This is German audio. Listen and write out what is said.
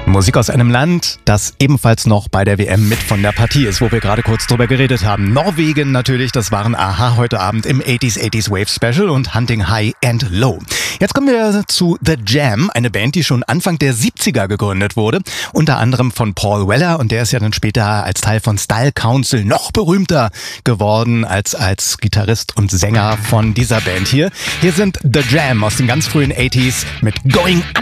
Musik aus einem Land, das ebenfalls noch bei der WM mit von der Partie ist, wo wir gerade kurz drüber geredet haben. Norwegen natürlich, das waren a-ha heute Abend im 80s Wave Special und Hunting High and Low. Jetzt kommen wir zu The Jam, eine Band, die schon Anfang der 70er gegründet wurde, unter anderem von Paul Weller, und der ist ja dann später als Teil von Style Council noch berühmter geworden als Gitarrist und Sänger von dieser Band hier. Hier sind The Jam aus den ganz frühen 80s mit Going